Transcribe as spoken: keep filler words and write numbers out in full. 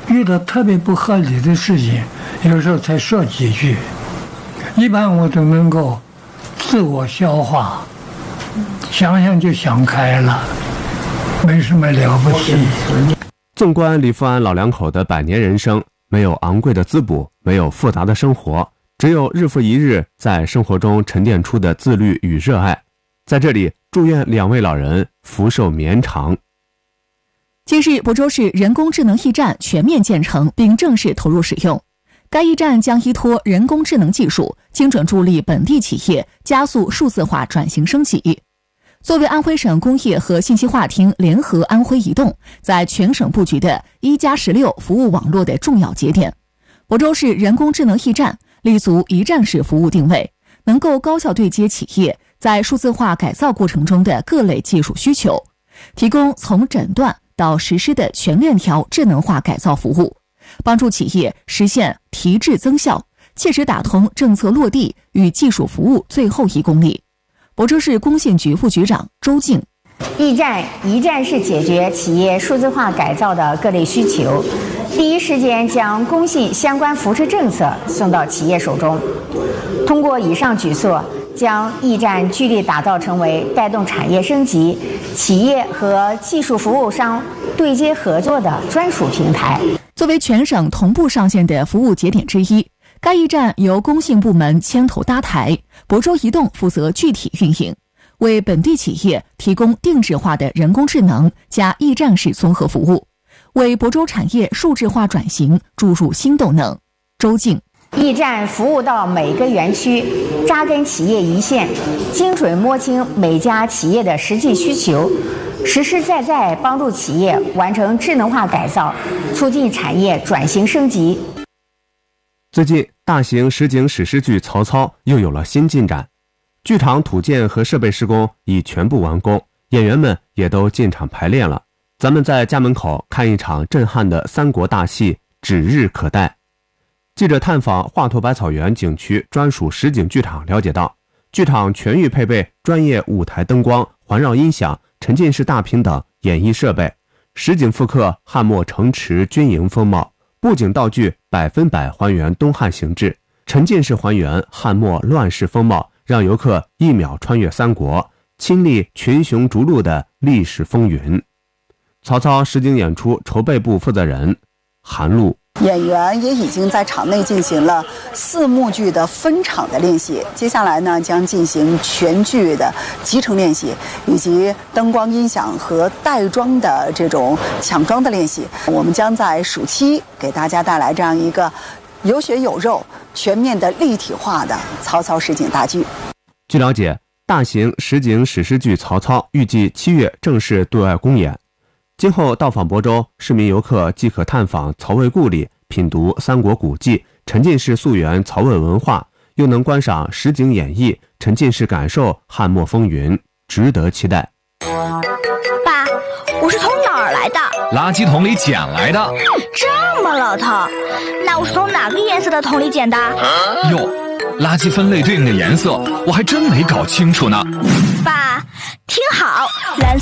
遇到特别不合理的事情，有时候才说几句，一般我都能够自我消化，想想就想开了，没什么了不起。 纵观李福安老两口的百年人生，没有昂贵的滋补，没有复杂的生活，只有日复一日在生活中沉淀出的自律与热爱。在这里，祝愿两位老人福寿绵长。 近日，亳州市人工智能驿站全面建成并正式投入使用。该驿站将依托人工智能技术，精准助力本地企业加速数字化转型升级。作为安徽省工业和信息化厅联合安徽移动在全省布局的一加十六服务网络的重要节点，亳州市人工智能驿站立足一站式服务定位，能够高效对接企业在数字化改造过程中的各类技术需求，提供从诊断到实施的全链条智能化改造服务，帮助企业实现提质增效，切实打通政策落地与技术服务最后一公里。亳州市工信局副局长周静， 驿站一站式解决企业数字化改造的各类需求，第一时间将工信相关扶持政策送到企业手中。通过以上举措，将驿站聚力打造成为带动产业升级、企业和技术服务商对接合作的专属平台。 作为全省同步上线的服务节点之一，该驿站由工信部门牵头搭台，亳州移动负责具体运营，为本地企业提供定制化的人工智能加驿站式综合服务，为亳州产业数字化转型注入新动能。周静， 驿站服务到每个园区，扎根企业一线，精准摸清每家企业的实际需求，实实在在帮助企业完成智能化改造，促进产业转型升级。 最近，大型实景史诗剧《曹操》又有了新进展，剧场土建和设备施工已全部完工，演员们也都进场排练了。咱们在家门口看一场震撼的三国大戏，指日可待。记者探访华佗百草园景区专属实景剧场了解到，剧场全域配备专业舞台灯光、环绕音响、沉浸式大屏等演艺设备，实景复刻汉末城池军营风貌，布景道具百分百还原东汉形制，沉浸式还原汉末乱世风貌，让游客一秒穿越三国，亲历群雄逐鹿的历史风云。曹操实景演出筹备部负责人韩露， 演员也已经在场内进行了四幕剧的分场的练习，接下来呢将进行全剧的集成练习，以及灯光音响和带妆的这种抢妆的练习。我们将在暑期给大家带来这样一个有血有肉、全面的立体化的曹操实景大剧。 据了解，大型实景史诗剧《曹操》预计七月正式对外公演。今后到访亳州，市民游客既可探访曹魏故里，品读三国古迹，沉浸式溯源曹魏文化，又能观赏实景演绎，沉浸式感受汉末风云，值得期待。 爸，我是从哪儿来的？ 垃圾桶里捡来的。 这么老套，那我是从哪个颜色的桶里捡的？ 哟，垃圾分类对应的颜色我还真没搞清楚呢。 爸，听好，蓝色